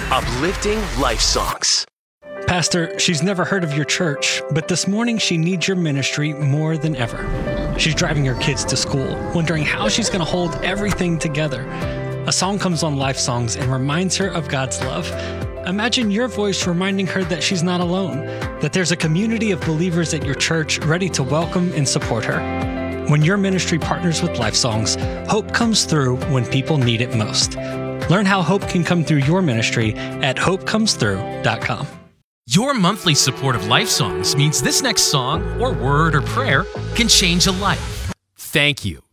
Uplifting life songs. Pastor, she's never heard of your church, but this morning she needs your ministry more than ever. She's driving her kids to school, wondering how she's going to hold everything together. A song comes on Life Songs and reminds her of God's love. Imagine your voice reminding her that she's not alone, that there's a community of believers at your church ready to welcome and support her. When your ministry partners with Life Songs, hope comes through when people need it most. Learn how hope can come through your ministry at hopecomesthrough.com. Your monthly support of Life Songs means this next song, or word, or prayer can change a life. Thank you.